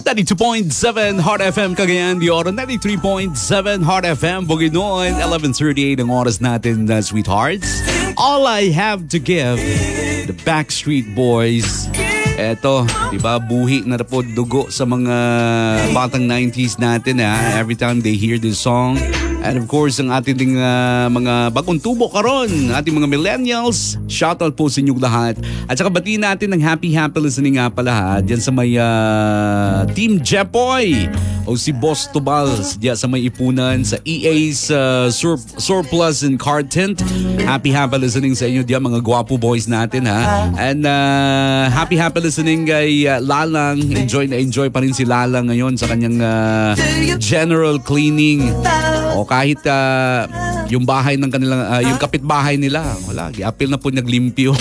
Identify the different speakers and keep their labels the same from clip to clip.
Speaker 1: 92.7 Heart FM Cagayan de Oro, 93.7 Heart FM Bukidnon, 11:38 ang oras natin, sweethearts. All I Have to Give, the Backstreet Boys. Eto, diba, buhi na po dugo sa mga batang 90s natin every time they hear this song. And of course, ang ating mga bagong tubo karon, ating mga millennials, shoutout po sa inyong lahat. At saka batiin natin ng happy listening nga pala diyan sa may Team Jepoy o si Boss Tubal diyan sa may Ipunan, sa EA's Surplus and Car Tint. Happy listening sa inyo diyan, mga gwapo boys natin And happy listening kay Lalang. Enjoy pa rin si Lalang ngayon sa kanyang general cleaning. O kahit yung bahay ng kanilang, yung kapitbahay nila, wala, i-appeal na po naglimpyo.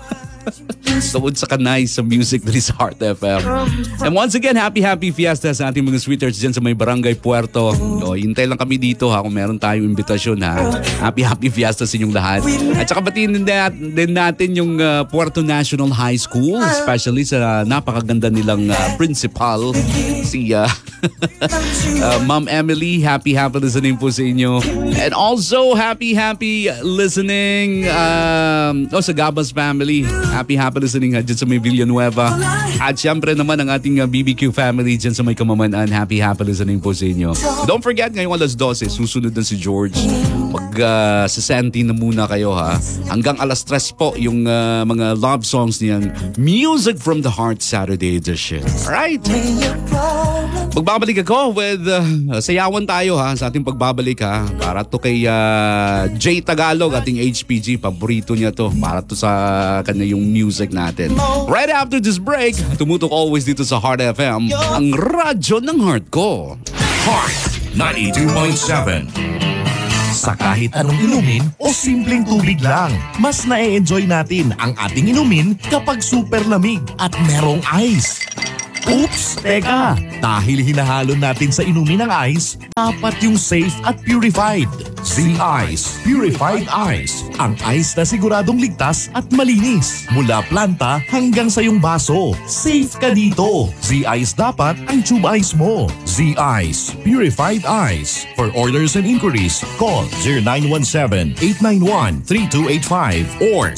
Speaker 1: Tawad sa kanay sa music dali sa Heart FM. And once again, happy fiesta sa ating mga sweethearts dyan sa may Barangay Puerto. Hintay lang kami dito kung meron tayong imbitasyon Happy fiesta sa inyong lahat. At saka batiin din natin yung Puerto National High School, especially sa napakaganda nilang principal, si Ma'am Emily. Happy listening po sa inyo. And also, happy listening sa Gabas family. Happy listening dyan sa may Villanueva. At syempre naman ang ating BBQ family dyan sa may Kamamanan. Happy listening po sa inyo. Don't forget, ngayong alas 12, susunod na si George. Mag-sasenti na muna kayo Hanggang alas 3 po yung mga love songs niyang Music from the Heart Saturday edition. Alright? Magbabalik ako with sayawan tayo sa ating pagbabalik para to kay Jay Tagalog, ating HPG, paborito niya to, para to sa kanya yung music natin. Right after this break, tumutok always dito sa Heart FM, ang radyo ng heart ko.
Speaker 2: Heart 92.7. Sa kahit anong inumin o simpleng tubig lang, mas na-enjoy natin ang ating inumin kapag super lamig at merong ice. Oops! Teka! Dahil hinahalo natin sa inumin ng ice, dapat yung safe at purified. Z-Ice Purified Ice. Ang ice na siguradong ligtas at malinis. Mula planta hanggang sa iyong baso. Safe ka dito. Z-Ice dapat ang tube ice mo. Z-Ice Purified Ice. For orders and inquiries, call 0917-891-3285 or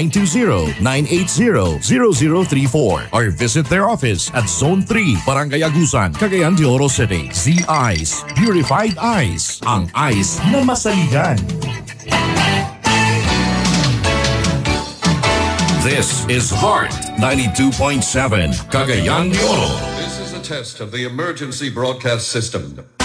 Speaker 2: 0920-980-0034 or visit their office at Zone 3, Barangay Agusan, Cagayan de Oro City. Z-Ice Purified Ice. Ang ice na masaligan. This is Heart 92.7, Cagayan de Oro.
Speaker 3: This is a test of the emergency broadcast system.